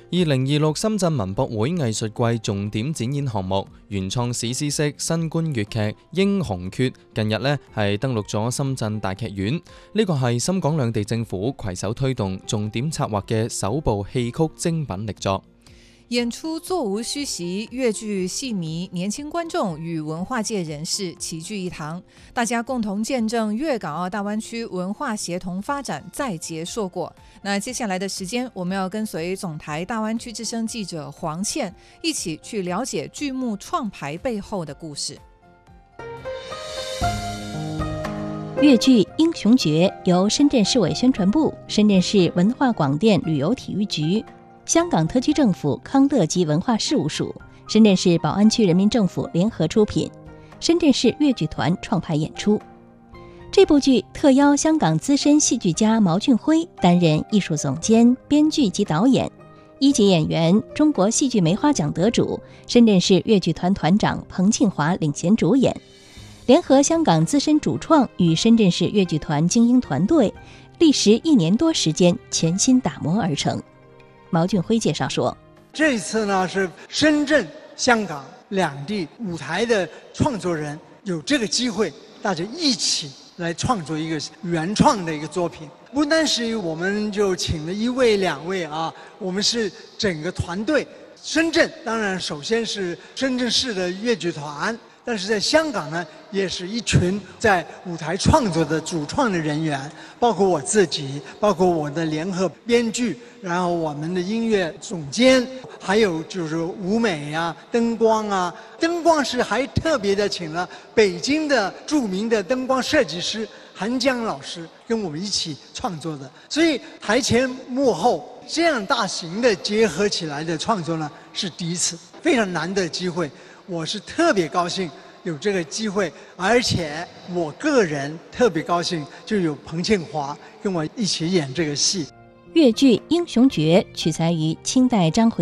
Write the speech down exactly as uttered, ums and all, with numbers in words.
二零二六深圳文博會藝術季重點展演項目原創史詩式新冠粵劇《英雄訣》近日呢係登陸咗深圳大劇院。呢個係深港兩地政府攜手推動、重點策劃嘅首部戲曲精品力作。 演出座無虛席，粵劇戲迷、年輕觀眾與文化界人士齊聚一堂，大家共同見證粵港澳大灣區文化協同發展再結碩果。那接下來的時間，我們要跟隨總台大灣區之聲記者黃倩一起去了解劇目創排背後的故事。 粵劇《英雄訣》由深圳市委宣傳部、深圳市文化廣電旅遊體育局、香港特區政府康樂及文化事務署、深圳市寶安區人民政府聯合出品，深圳市粵劇團創排演出。這部劇特邀香港資深戲劇家毛俊輝擔任藝術總監、編劇及導演，一級演員、中國戲劇梅花獎得主、深圳市粵劇團團長彭慶華領銜主演，聯合香港資深主創與深圳市粵劇團精英團隊，歷時一年多時間全新打磨而成。毛俊輝介紹說， 這一次呢是深圳、香港兩地舞台的創作人有這個機會，大家一起來創作一個原創的一個作品。不單是我們就請了一位兩位啊，我們是整個團隊。深圳當然首先是深圳市的粵劇團，但是在香港呢，也是一群在舞台創作的主創的人員，包括我自己，包括我的聯合編劇，然後我們的音樂總監，還有就是舞美啊、燈光啊。燈光是還特別的請了北京的著名的燈光設計師韓江老師跟我們一起創作的，所以台前幕後這樣大型的結合起來的創作呢，是第一次，非常難得的機會。我是特別高興有這個機會，而且我個人特別高興就有彭慶華跟我一起演這個戲。 粵劇《英雄訣》取材於清代章回